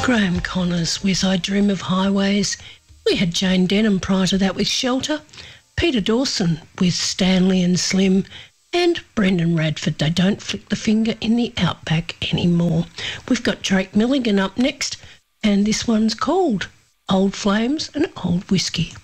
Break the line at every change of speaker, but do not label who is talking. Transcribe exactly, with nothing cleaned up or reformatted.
Graham Connors with I Dream of Highways. We had Jane Denham prior to that with Shelter, Peter Dawson with Stanley and Slim, and Brendan Radford, They Don't Flick the Finger in the Outback Anymore. We've got Drake Milligan up next, and this one's called Old Flames and Old Whiskey.